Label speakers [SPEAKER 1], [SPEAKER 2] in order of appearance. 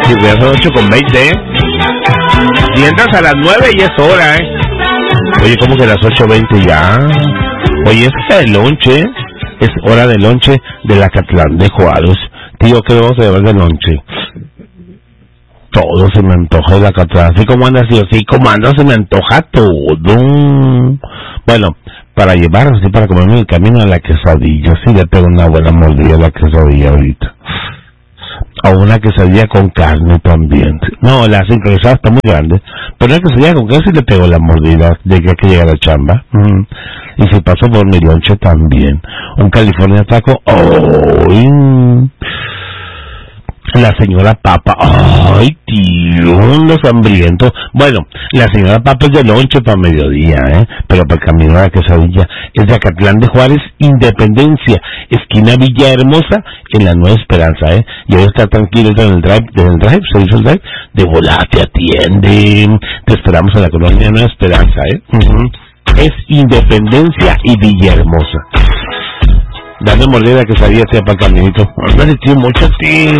[SPEAKER 1] Sí, ya son 8:20, Si entras a las 9 ya es hora, Oye, ¿cómo que las 8:20 ya? Oye, es hora de lonche, es hora de lonche de la Acatlán de Juárez. Tío, ¿qué vamos a llevar de lonche? Todo se me antoja de la Acatlán. Así como andas, tío, así como andas, se me antoja todo. Bueno, para llevar, así para comerme en el camino a la quesadilla. Sí, le pego una buena mordida a la quesadilla ahorita. O una quesadilla con carne también. No, la sincronizada está muy grande, pero una quesadilla con carne sí le pego la mordida de que hay que llegar a la chamba. Y si paso por mi lonche también. Un California Taco. ¡Ay! La señora Papa. ¡Ay, tío! Los hambrientos. Bueno, la señora Papa es de lonche para mediodía, pero para camino a la quesadilla. Es de Acatlán de Juárez, Independencia, esquina Villahermosa, en la Nueva Esperanza, Y ahí está tranquilo en el drive, se hizo el drive, de volada te atienden. Te esperamos en la colonia Nueva Esperanza, Es Independencia y Villahermosa. Dame mordida que sabía sea para el caminito. Ándale, tío, mucho, tío.